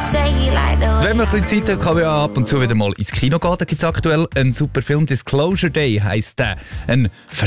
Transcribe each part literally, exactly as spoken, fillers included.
Wenn man ein bisschen Zeit hat, kann man ja ab und zu wieder mal ins Kino gehen. Da gibt es aktuell einen super Film, Disclosure Day heisst der. Ein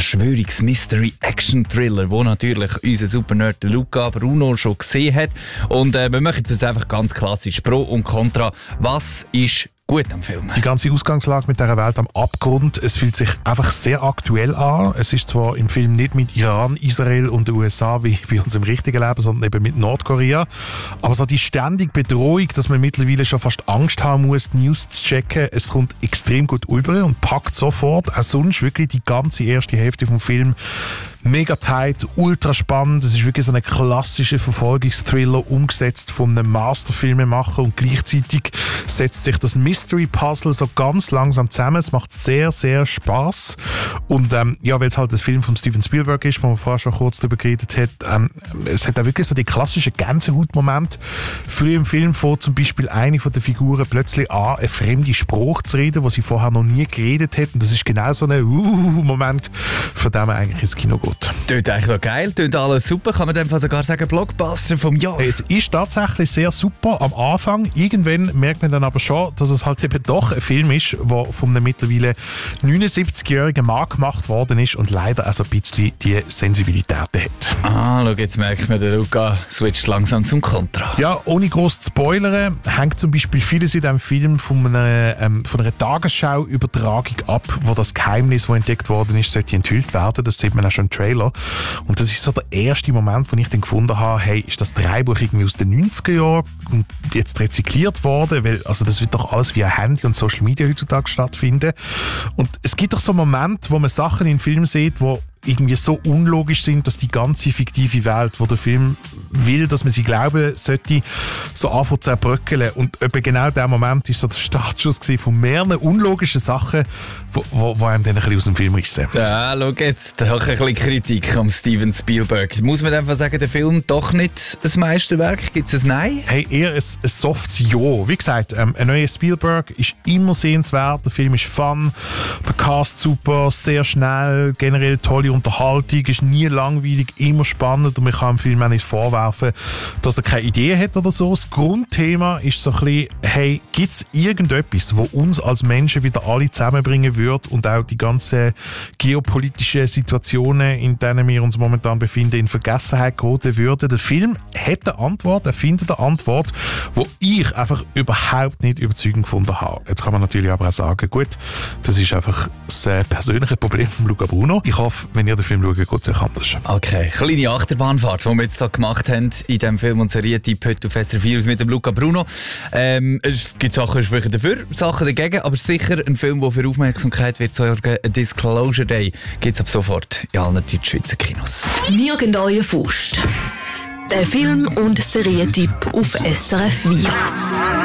Verschwörungs-Mystery-Action-Thriller, wo natürlich unser Super-Nerd Luca Bruno schon gesehen hat. Und äh, wir machen jetzt einfach ganz klassisch Pro und Contra. Was ist gut am Film? Die ganze Ausgangslage mit dieser Welt am Abgrund, es fühlt sich einfach sehr aktuell an. Es ist zwar im Film nicht mit Iran, Israel und den U S A wie bei uns im richtigen Leben, sondern eben mit Nordkorea. Aber so die ständige Bedrohung, dass man mittlerweile schon fast Angst haben muss, die News zu checken, es kommt extrem gut rüber und packt sofort. Auch sonst wirklich die ganze erste Hälfte vom Film mega tight, ultra spannend. Es ist wirklich so ein klassischer Verfolgungsthriller, umgesetzt von einem Masterfilmemacher, und gleichzeitig setzt sich das Mystery-Puzzle so ganz langsam zusammen. Es macht sehr, sehr Spass. Und ähm, ja, weil es halt ein Film von Steven Spielberg ist, wo man vorher schon kurz darüber geredet hat, ähm, es hat auch wirklich so die klassischen Gänsehautmomente. Früh im Film fängt zum Beispiel eine von den Figuren plötzlich an, eine fremde Sprache zu reden, die sie vorher noch nie geredet hat. Und das ist genau so ein Uh-Moment, von dem man eigentlich ins Kino geht. Tönt eigentlich noch geil, tönt alles super. Kann man dem sogar sagen, Blockbuster vom Jahr? Es ist tatsächlich sehr super am Anfang. Irgendwann merkt man dann aber schon, dass es halt eben doch ein Film ist, der von einem mittlerweile neunundsiebzigjährigen Mann gemacht worden ist und leider auch so ein bisschen die Sensibilitäten hat. Ah, schau, jetzt merkt man, der Luca switcht langsam zum Kontra. Ja, ohne gross zu spoilern, hängt zum Beispiel vieles in diesem Film von einer, ähm, von einer Tagesschau-Übertragung ab, wo das Geheimnis, das entdeckt worden ist, sollte enthüllt werden. Das sieht man auch schon im Trailer. Und das ist so der erste Moment, wo ich dann gefunden habe, hey, ist das Drehbuch irgendwie aus den neunziger Jahren und jetzt rezykliert worden? Weil, also das wird doch alles via Handy und Social Media heutzutage stattfinden. Und es gibt doch so Momente, wo man Sachen in Filmen sieht, wo irgendwie so unlogisch sind, dass die ganze fiktive Welt, wo der Film will, dass man sie glauben sollte, so anfangen zu zerbröckeln. Und etwa genau der Moment war so der Startschuss von mehreren unlogischen Sachen, wo, wo, wo einem dann ein bisschen aus dem Film rissen. Ja, schau jetzt, da habe ich ein bisschen Kritik am Steven Spielberg. Muss man einfach sagen, der Film doch nicht ein Meisterwerk? Gibt es ein Nein? Hey, eher ein, ein softes Ja. Wie gesagt, ähm, ein neuer Spielberg ist immer sehenswert, der Film ist fun, der Cast super, sehr schnell, generell tolle Unterhaltung, ist nie langweilig, immer spannend, und man kann dem Film auch nicht vorwerfen, dass er keine Idee hat oder so. Das Grundthema ist so ein bisschen, hey, gibt es irgendetwas, wo uns als Menschen wieder alle zusammenbringen würde und auch die ganzen geopolitischen Situationen, in denen wir uns momentan befinden, in Vergessenheit geraten würden? Der Film hat eine Antwort, er findet eine Antwort, wo ich einfach überhaupt nicht überzeugend gefunden habe. Jetzt kann man natürlich aber auch sagen, gut, das ist einfach das persönliche Problem von Luca Bruno. Ich hoffe, wenn ihr den Film schaut, geht es euch anders. Okay, kleine Achterbahnfahrt, die wir jetzt hier gemacht haben in diesem Film und Serie-Tipp heute auf S R vier mit dem Luca Bruno. Ähm, es gibt Sachen, die sprechen dafür, Sachen dagegen, aber sicher ein Film, der für Aufmerksamkeit wird sorgen. Disclosure Day gibt es ab sofort in allen Deutschschweizer Kinos. Nirgendwo Faust. Der Film- und Serientipp auf S R F Virus.